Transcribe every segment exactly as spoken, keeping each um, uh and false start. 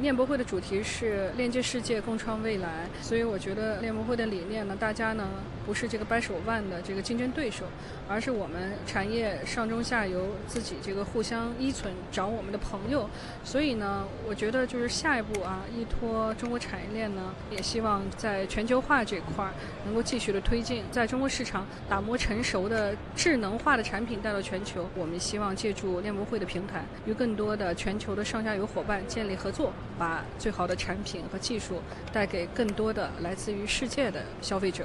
链博会的主题是链接世界，共创未来，所以我觉得链博会的理念呢，大家呢不是这个掰手腕的这个竞争对手，而是我们产业上中下游自己这个互相依存，找我们的朋友。所以呢，我觉得就是下一步啊，依托中国产业链呢，也希望在全球化这块能够继续的推进，在中国市场打磨成熟的智能化的产品带到全球。我们希望借助链博会的平台，与更多的全球的上下游伙伴建立合作，把最好的产品和技术带给更多的来自于世界的消费者。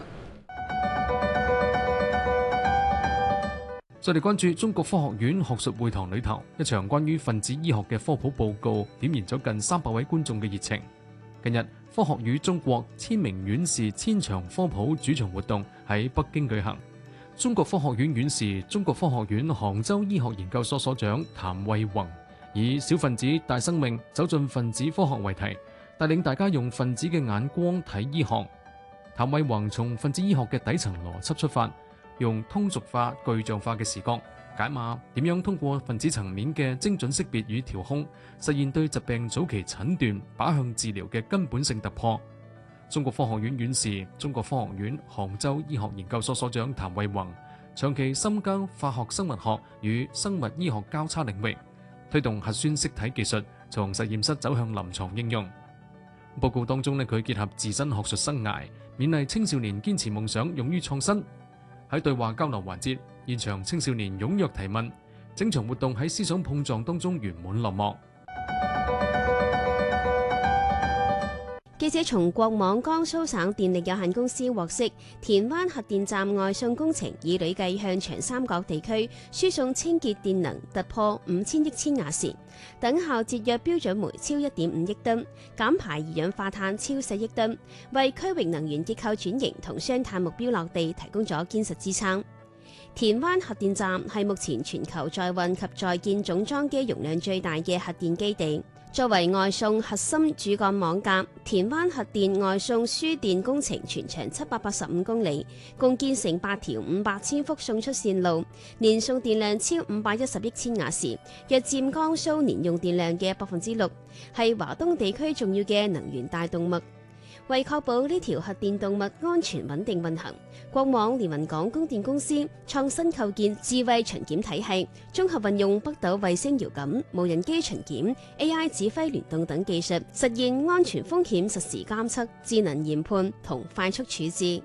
再嚟關注中國科學院學術會堂裏頭，一場關於分子醫學嘅科普報告，點燃咗近三百位觀眾嘅熱情。近日，科學與中國千名院士千場科普主場活動喺北京舉行。中國科學院院士、中國科學院杭州醫學研究所所長譚惠宏以小分子大生命走進分子科學為題，帶領大家用分子嘅眼光睇醫學。譚惠宏從分子醫學嘅底層邏輯出發，用通俗化、具象化嘅視覺解碼點樣通過分子層面嘅精準識別與調控，實現對疾病早期診斷、靶向治療嘅根本性突破。中國科學院院士、中國科學院杭州醫學研究所所長譚惠宏長期深耕化學生物學與生物醫學交叉領域，推動核酸色體技術從實驗室走向臨床應用。報告當中呢，佢結合自身學術生涯，勉勵青少年堅持夢想，勇於創新。喺對話交流環節，現場青少年踴躍提問，整場活動喺思想碰撞當中圓滿落幕。 記者從國網江蘇省電力有限公司獲悉，田灣核電站外送工程已累計向長三角地區輸送清潔電能突破五千億千瓦時，等效節約標準煤超一點五億噸，減排二氧化碳超四億噸，為區域能源結構轉型同雙碳目標落地提供咗堅實支撐。田灣核電站係目前全球載運及載建總裝機容量最大嘅核電基地。作為外送核心主幹網架，田灣核電外送輸電工程全長七百八十五公里，共建成八條五百千伏送出線路，年送電量超五百一十億千瓦時，約佔江蘇年用電量嘅百分之六，係華東地區重要嘅能源大動脈。為確保呢條核電動脈安全穩定運行，國網連雲港供電公司創新構建智慧巡檢體系，綜合運用北斗衛星遙感、無人機巡檢、A I 指揮聯動等技術，實現安全風險實時監測、智能研判同快速處置。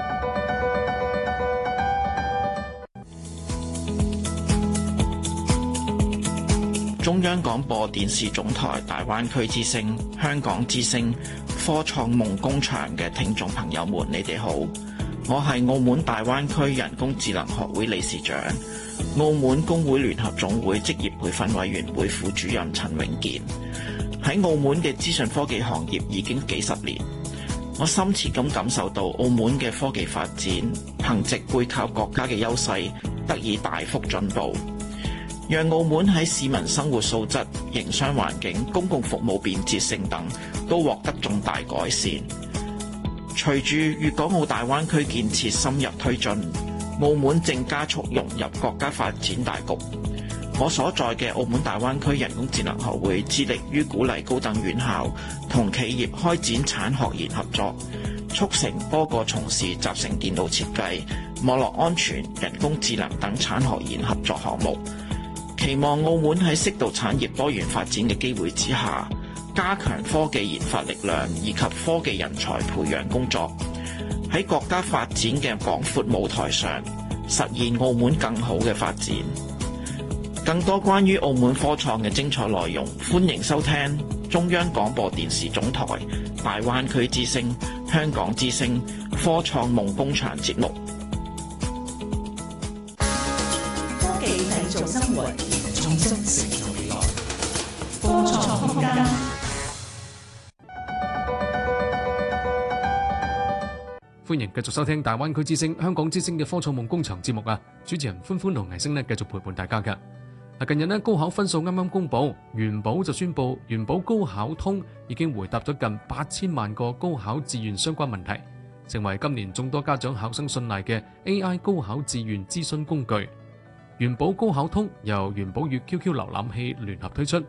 中央廣播電視總台大灣區之聲、香港之聲、科創夢工場嘅聽眾朋友們，你哋好！我係澳門大灣區人工智能學會理事長、澳門工會聯合總會職業培訓委員會副主任陳永健。喺澳門嘅資訊科技行業已經幾十年，我深切咁感受到澳門嘅科技發展，憑藉背靠國家嘅優勢，得以大幅進步。讓澳門喺市民生活素質、營商環境、公共服務便捷性等都獲得重大改善。隨住粵港澳大灣區建設深入推進，澳門正加速融入國家發展大局。我所在嘅澳門大灣區人工智能學會致力於鼓勵高等院校同企業開展產學研合作，促成多個從事集成電路設計、網絡安全、人工智能等產學研合作項目。期望澳門喺適度產業多元發展嘅機會之下，加強科技研發力量以及科技人才培養工作，喺國家發展嘅廣闊舞台上，實現澳門更好嘅發展。更多關於澳門科創嘅精彩內容，歡迎收聽中央廣播電視總台大灣區之聲、香港之聲科創夢工場節目。 科技製造生活，重新成就未來。科創空間。 歡迎繼續收聽大灣區之聲、香港之聲嘅科創夢工場節目啊！主持人歡歡同倪星呢繼續陪伴大家嘅。嗱，近日呢高考分數啱啱公佈，元寶就宣布元寶高考通已經回答咗近八千萬個高考志願相關問題，成為今年眾多家長考生信賴嘅 A I 高考志願諮詢工具。元寶高考通由元寶與 Q Q 瀏覽器聯合推出，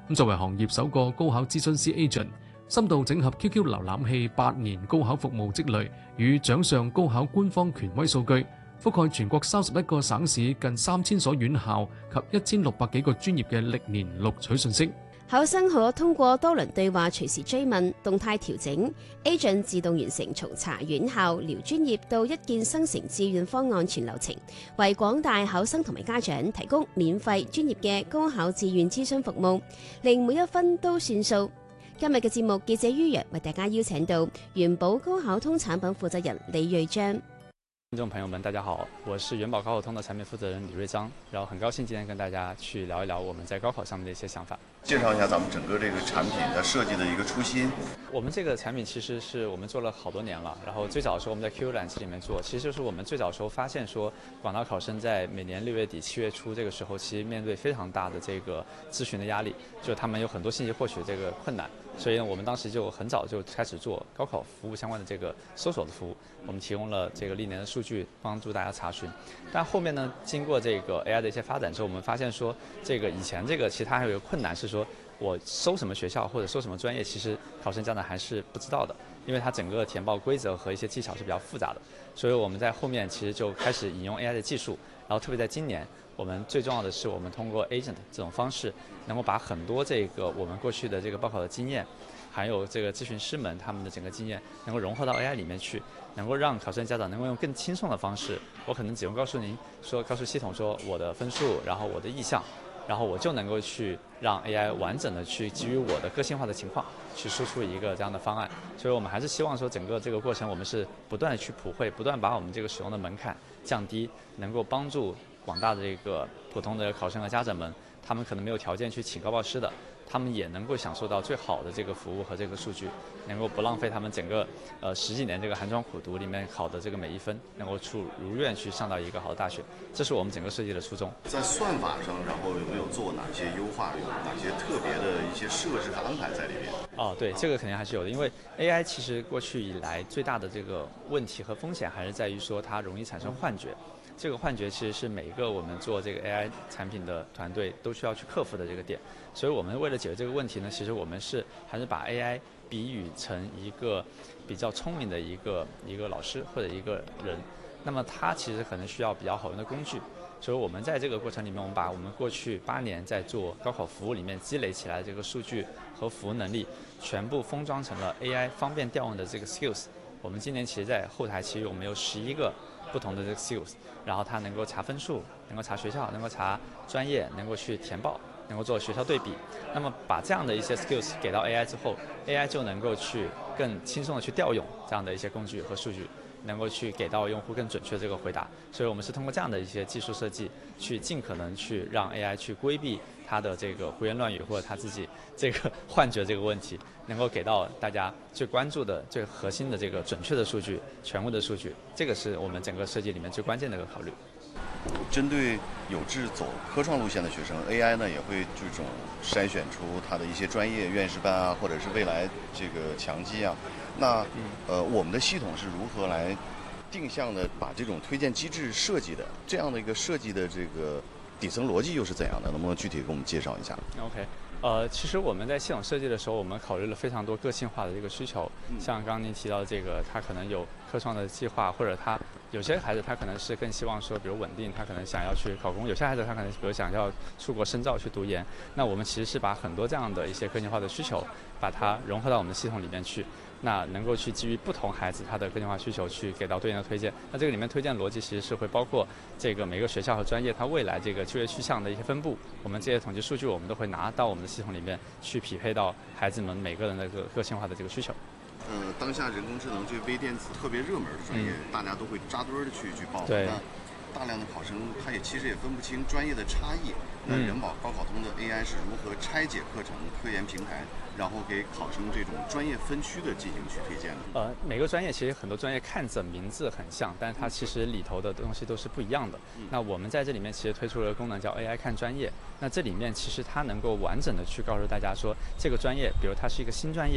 咁作為行業首個高考諮詢師 agent， 深度整合 Q Q 瀏覽器八年高考服務積累與掌上高考官方權威數據，覆蓋全國三十一個省市近三千所院校及一千六百幾個專業嘅歷年錄取信息。 考生可通過多輪對話隨時追問、動態調整 ，agent 自動完成從查院校、聊專業到一鍵生成志願方案全流程，為廣大考生同埋家長提供免費專業嘅高考志願諮詢服務，令每一分都算數。今日嘅節目，記者于洋為大家邀請到元寶高考通產品負責人李瑞章。 聽眾朋友們，大家好，我是元寶高考通的產品負責人李瑞章，然後很高興今天跟大家去聊一聊我們在高考上面的一些想法。 介紹一下咱們整個這個產品的設計的一個初心。 我們這個產品其實是我們做了好多年了，然後最早的時候我們在 Q Q 覽器裡面做，其實就是我們最早的時候發現說，廣大考生在每年六月底七月初這個時候，其實面對非常大的這個諮詢的壓力，就他們有很多信息獲取這個困難，所以呢，我們當時就很早就開始做高考服務相關的這個搜索的服務，我們提供了這個歷年的數據，幫助大家查詢。但後面呢，經過這個 A I 的一些發展之後，我們發現說，這個以前這個其實它還有一個困難是說，我搜什麼學校或者搜什麼專業，其實考生家長還是不知道的，因為它整個填報規則和一些技巧是比較複雜的。所以我們在後面其實就開始引用 A I 的技術，然後特別在今年，我們最重要的是我們通過 agent 這種方式，能夠把很多這個我們過去的這個報考的經驗，還有這個諮詢師們他們的整個經驗，能夠融合到 A I 裡面去，能夠讓考生家長能夠用更輕鬆的方式，我可能只用告訴您說，告訴系統說我的分數，然後我的意向，然後我就能夠去讓 A I 完整的去基於我的個性化的情況去輸出一個這樣的方案。所以我們還是希望說整個這個過程我們是不斷的去普惠，不斷把我們這個使用的門檻降低，能夠幫助廣大的這個普通的考生和家長們，他們可能沒有條件去請高報師的，他們也能夠享受到最好的這個服務和這個數據，能夠不浪費他們整個呃十幾年這個寒窗苦讀裡面考的這個每一分，能夠出如願去上到一個好的大學，這是我們整個設計的初衷。 在算法上，然後有沒有做哪些優化，有哪些特別的一些設置和安排在裡面？ 哦，對，這個肯定還是有的，因為 A I 其實過去以來最大的這個問題和風險還是在於說它容易產生幻覺。這個幻覺其實是每一個我們做這個 A I 產品的團隊都需要去克服的這個點，所以我們為了解決這個問題呢，其實我們是還是把 A I 比喻成一個比較聰明的一個一個老師或者一個人，那麼他其實可能需要比較好用的工具，所以我們在這個過程裡面，我們把我們過去八年在做高考服務裡面積累起來的這個數據和服務能力，全部封裝成了 A I 方便調用的這個 skills。我們今年其實在後台其實我們有十一個不同的這個 skills， 然後它能夠查分數，能夠查學校，能夠查專業，能夠去填報，能夠做學校對比。那麼把這樣的一些 skills 給到 A I 之後， A I 就能夠去更輕鬆的去調用這樣的一些工具和數據，能夠去給到用戶更準確的這個回答。所以我們是通過這樣的一些技術設計，去盡可能去讓 A I 去規避它的這個胡言亂語或者它自己這個幻覺這個問題，能夠給到大家最關注的最核心的這個準確的數據，全部的數據，這個是我們整個設計裡面最關鍵的一個考慮。 針對有志走科創路線的學生 ，A I 呢也會這種篩選出他的一些專業院士班啊，或者是未來這個強基啊。那呃，我們的系統是如何來定向的把這種推薦機制設計的？這樣的一個設計的這個底層邏輯又是怎樣的？能不能具體給我們介紹一下 ？OK。呃，其實我們在系統設計的時候，我們考慮了非常多個性化的這個需求。像剛剛您提到的這個，他可能有科創的計劃，或者他有些孩子他可能是更希望說，比如穩定，他可能想要去考公；有些孩子他可能比如想要出國深造去讀研。那我們其實是把很多這樣的一些個性化的需求，把它融合到我們的系統裡面去。那能夠去基於不同孩子他的個性化需求去給到對應的推薦。那這個裡面推薦邏輯其實是會包括這個每個學校和專業它未來這個就業趨向的一些分布。我們這些統計數據我們都會拿到我們的系統裡面去匹配到孩子們每個人的個個性化的這個需求。 呃，當下人工智能這微電子特別熱門的專業，嗯、大家都會扎堆的去去報。 對。 大量的考生，他也其實也分不清專業的差異。那人保高考通的 A I 是如何拆解課程、科研平台，然後給考生這種專業分區的進行去推薦的？ 呃，每個專業其實很多專業看着名字很像，但是它其實裡頭的東西都是不一樣的。嗯、那我們在這裡面其實推出了功能叫 A I 看專業。那這裡面其實它能夠完整的去告訴大家說，這個專業，比如它是一個新專業，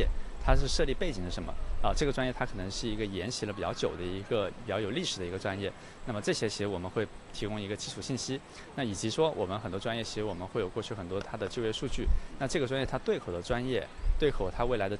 它是设立背景是什么啊？这个专业它可能是一个沿袭了比较久的一个比较有历史的一个专业。那么这些其实我们会提供一个基础信息，那以及说我们很多专业其实我们会有过去很多它的就业数据。那这个专业它对口的专业，对口它未来的